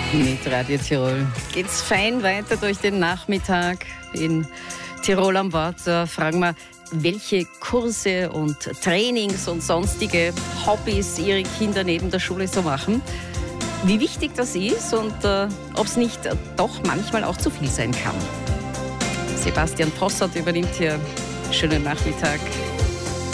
Mit Radio Tirol geht's fein weiter durch den Nachmittag in Tirol am Wort. Fragen wir, welche Kurse und Trainings und sonstige Hobbys Ihre Kinder neben der Schule so machen. Wie wichtig das ist und ob es nicht doch manchmal auch zu viel sein kann. Sebastian Possert übernimmt hier. Schönen Nachmittag.